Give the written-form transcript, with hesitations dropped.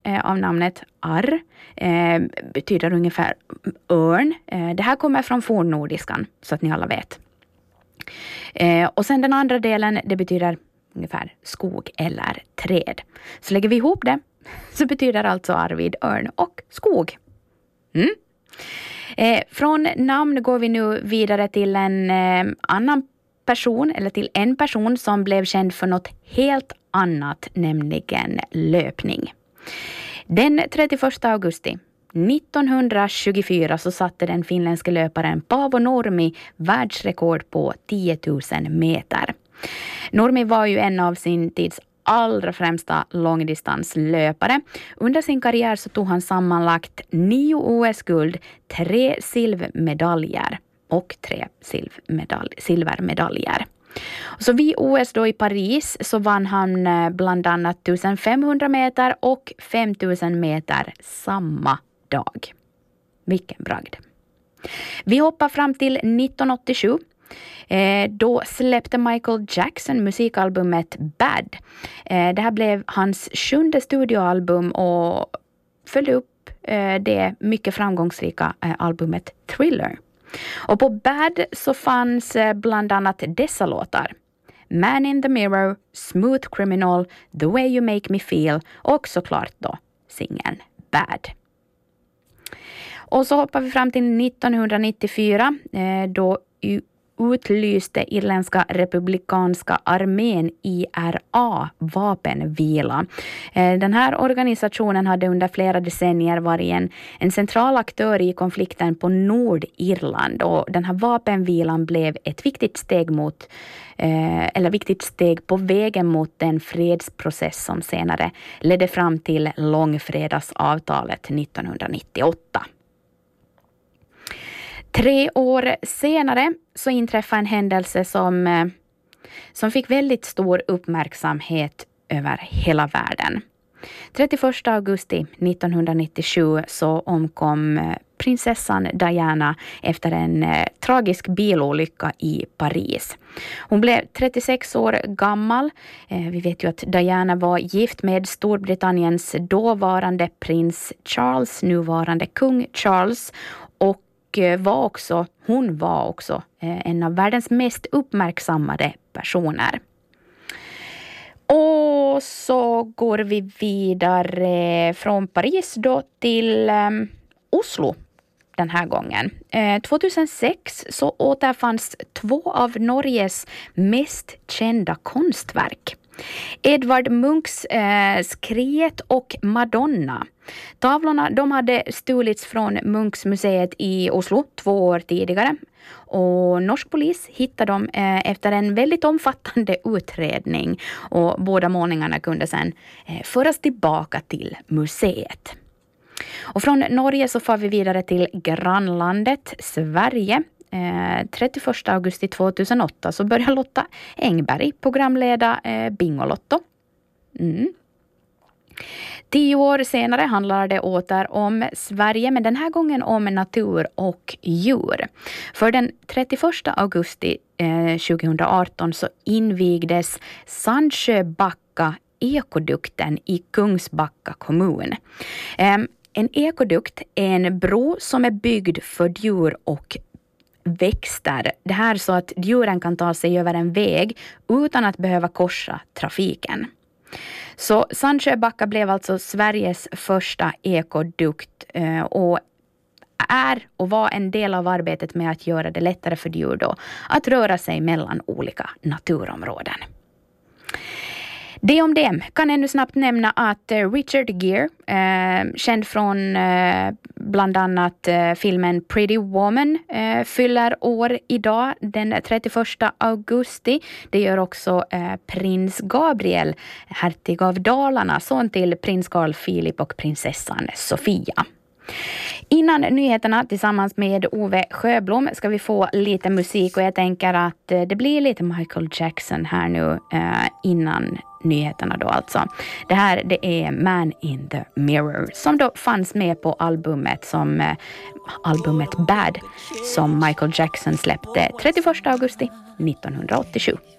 av namnet arr betyder ungefär örn. Det här kommer från fornnordiskan så att ni alla vet. Och sen den andra delen, det betyder ungefär skog eller träd. Så lägger vi ihop det så betyder alltså Arvid örn och skog. Från namn går vi nu vidare till en annan person, eller till en person som blev känd för något helt annat, nämligen löpning. Den 31 augusti 1924 så satte den finländske löparen Paavo Nurmi världsrekord på 10 000 meter. Nurmi var ju en av sin tids allra främsta långdistanslöpare. Under sin karriär så tog han sammanlagt 9 OS-guld, 3 silvermedaljer och 3 silvermedaljer. Så vid OS då i Paris så vann han bland annat 1500 meter och 5000 meter samma dag. Vilken bragd. Vi hoppar fram till 1987. Då släppte Michael Jackson musikalbumet Bad. Det här blev hans 7:e studioalbum och följde upp det mycket framgångsrika albumet Thriller. Och på Bad så fanns bland annat dessa låtar: Man in the Mirror, Smooth Criminal, The Way You Make Me Feel och såklart då singeln Bad. Och så hoppar vi fram till 1994 då utlyste Irländska republikanska armén IRA vapenvila. Den här organisationen hade under flera decennier varit en central aktör i konflikten på Nordirland, och den här vapenvilan blev ett viktigt steg på vägen mot den fredsprocess som senare ledde fram till långfredagsavtalet 1998. 3 år senare så inträffade en händelse som fick väldigt stor uppmärksamhet över hela världen. 31 augusti 1997 så omkom prinsessan Diana efter en tragisk bilolycka i Paris. Hon blev 36 år gammal. Vi vet ju att Diana var gift med Storbritanniens dåvarande prins Charles, nuvarande kung Charles, och hon var också en av världens mest uppmärksammade personer. Och så går vi vidare från Paris då till Oslo den här gången. 2006 så återfanns 2 av Norges mest kända konstverk. Edvard Munchs Skriet och Madonna. Tavlorna de hade stulits från Munchs museet i Oslo 2 år tidigare. Och norsk polis hittade dem efter en väldigt omfattande utredning. Och båda målningarna kunde sedan föras tillbaka till museet. Och från Norge så får vi vidare till grannlandet Sverige. 31 augusti 2008 så börjar Lotta Engberg programleda Bingolotto. 10 år senare handlar det åter om Sverige, men den här gången om natur och djur. För den 31 augusti 2018 så invigdes Sandsjöbacka ekodukten i Kungsbacka kommun. En ekodukt är en bro som är byggd för djur och växter. Det här så att djuren kan ta sig över en väg utan att behöva korsa trafiken. Så Sandsjöbacka blev alltså Sveriges första ekodukt och var en del av arbetet med att göra det lättare för djur då att röra sig mellan olika naturområden. Det om det. Kan ännu snabbt nämna att Richard Gere, känd från bland annat filmen Pretty Woman, fyller år idag den 31 augusti. Det gör också prins Gabriel, hertig av Dalarna, son till prins Carl Philip och prinsessan Sofia. Innan nyheterna tillsammans med Ove Sjöblom ska vi få lite musik, och jag tänker att det blir lite Michael Jackson här nu innan nyheterna då alltså. Det här det är Man in the Mirror som då fanns med på albumet Bad som Michael Jackson släppte 31 augusti 1987.